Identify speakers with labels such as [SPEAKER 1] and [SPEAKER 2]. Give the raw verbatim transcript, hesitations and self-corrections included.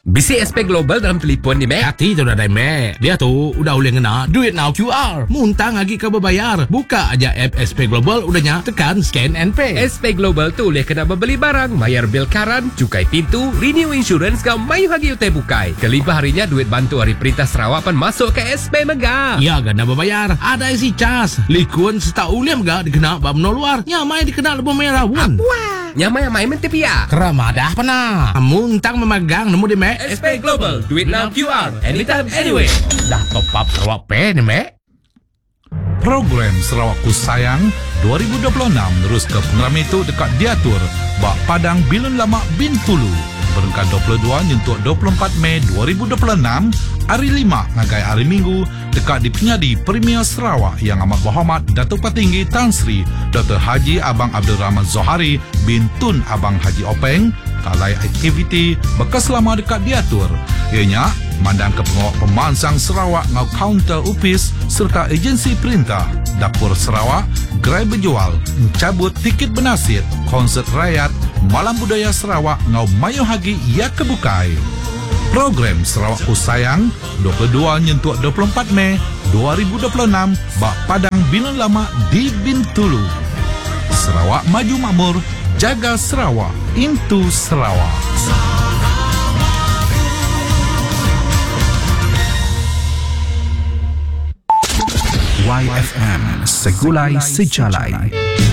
[SPEAKER 1] Bisi S P Global dalam telefon ni, Mek.
[SPEAKER 2] Hati tu dah dah, Mek. Dia tu udah boleh ngena Duit Now Q R. Muntang lagi kau berbayar. Buka aja app S P Global, udahnya tekan Scan and Pay.
[SPEAKER 1] S P Global tu boleh kena membeli barang, bayar bil karan, cukai pintu, renew insurance kau mayu hagi utai bukai. Kelipah harinya duit bantu hari Perintah Sarawak pan masuk ke S P Mega.
[SPEAKER 2] Ya, gana berbayar. Ada isi cas. Likun setau uliam gak dikena bab no luar. Nyamai dikena lebih merah pun.
[SPEAKER 1] Wah, nyamai yang main mentip ya.
[SPEAKER 2] Keramadah pernah. Muntang memegang nemu di, Mek.
[SPEAKER 1] S P Global, duit now Q R, anytime, anyway.
[SPEAKER 2] Dah top up Sarawak Pay ni, Mek.
[SPEAKER 3] Program Sarawakku Sayang dua ribu dua puluh enam terus ke pengeram itu dekat diatur Bak Padang Bilun Lama Bintulu. Berengkat dua puluh dua nyentuh dua puluh empat Mei dua ribu dua puluh enam, hari lima ngagai hari Minggu dekat di Penyadi Premier Sarawak yang amat berhormat Datuk Patinggi Tan Sri Doktor Haji Abang Abdul Rahman Zohari bin Tun Abang Haji Openg. Kalai aktiviti bekas lama dekat diatur. Ianya mandang ke pengawal pemansang Sarawak ngau kaunter upis serta agensi perintah Dapur Sarawak, gerai berjual, mencabut tiket bernasid, konsert rakyat, malam budaya Sarawak ngau mayu hagi ia kebukai. Program Sarawakku Sayang dua puluh dua nyentuh dua puluh empat Mei dua ribu dua puluh enam Bak Padang Bilun Lama di Bintulu. Sarawak maju makmur, jaga Sarawak, into Sarawak.
[SPEAKER 4] Y F M Segulai Sejalai.